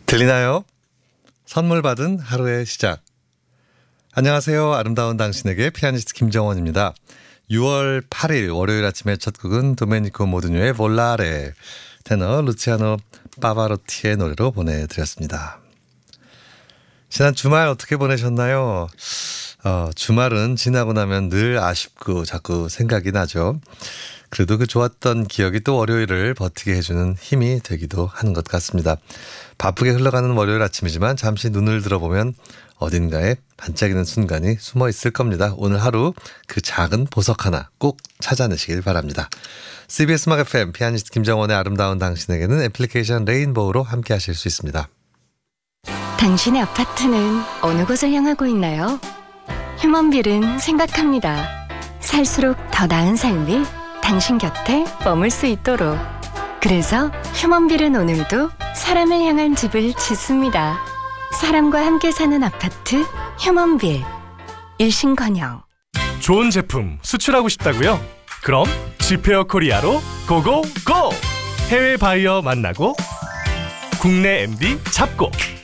들리나요? 선물 받은 하루의 시작. 안녕하세요. 아름다운 당신에게 피아니스트 김정원입니다. 6월 8일 월요일 아침의 첫 곡은 도메니코 모두뉴의 볼라레, 테너 루치아노 파바로티의 노래로 보내드렸습니다. 지난 주말 어떻게 보내셨나요? 주말은 지나고 나면 늘 아쉽고 자꾸 생각이 나죠. 그래도 그 좋았던 기억이 또 월요일을 버티게 해주는 힘이 되기도 하는 것 같습니다. 바쁘게 흘러가는 월요일 아침이지만 잠시 눈을 들어보면 어딘가에 반짝이는 순간이 숨어 있을 겁니다. 오늘 하루 그 작은 보석 하나 꼭 찾아내시길 바랍니다. CBS 음악 FM 피아니스트 김정원의 아름다운 당신에게는 애플리케이션 레인보우로 함께 하실 수 있습니다. 당신의 아파트는 어느 곳을 향하고 있나요? 휴먼빌은 생각합니다. 살수록 더 나은 삶이 당신 곁에 머물 수 있도록. 그래서 휴먼빌은 오늘도 사람을 향한 집을 짓습니다. 사람과 함께 사는 아파트 휴먼빌. 일신건영. 좋은 제품 수출하고 싶다고요? 그럼 지페어 코리아로 고고고! 해외 바이어 만나고 국내 MD 잡고